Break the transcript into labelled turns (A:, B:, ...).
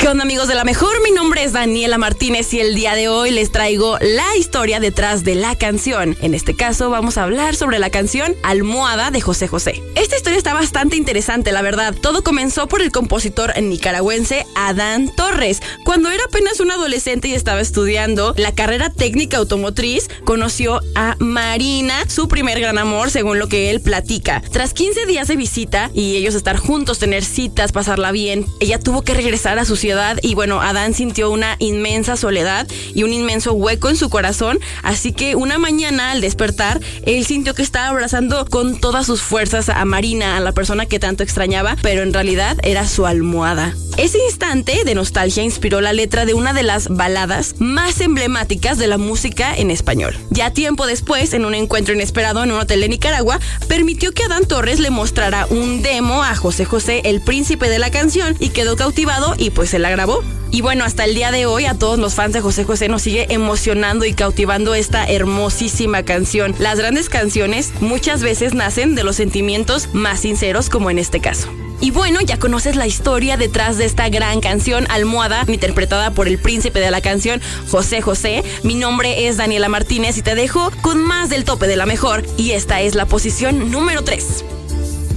A: ¿Qué onda, amigos de La Mejor? Mi nombre es Daniela Martínez y el día de hoy les traigo la historia detrás de la canción. En este caso vamos a hablar sobre la canción Almohada de José José. Esta historia está bastante interesante, la verdad. Todo comenzó por el compositor nicaragüense Adán Torres. Cuando era apenas un adolescente y estaba estudiando la carrera técnica automotriz, conoció a Marina, su primer gran amor, según lo que él platica. Tras 15 días de visita y ellos estar juntos, tener citas, pasarla bien, ella tuvo que regresar a su ciudad y bueno, Adán sintió una inmensa soledad y un inmenso hueco en su corazón, así que una mañana al despertar, él sintió que estaba abrazando con todas sus fuerzas a Marina, a la persona que tanto extrañaba, pero en realidad era su almohada. Ese instante de nostalgia inspiró la letra de una de las baladas más emblemáticas de la música en español. Ya tiempo después, en un encuentro inesperado en un hotel de Nicaragua, permitió que Adán Torres le mostrara un demo a José José, el príncipe de la canción, y quedó cautivado y pues se la grabó. Y bueno, hasta el día de hoy a todos los fans de José José nos sigue emocionando y cautivando esta hermosísima canción. Las grandes canciones muchas veces nacen de los sentimientos más sinceros, como en este caso. Y bueno, ya conoces la historia detrás de esta gran canción Almohada, interpretada por el príncipe de la canción, José José. Mi nombre es Daniela Martínez y te dejo con más del tope de La Mejor. Y esta es la posición número 3.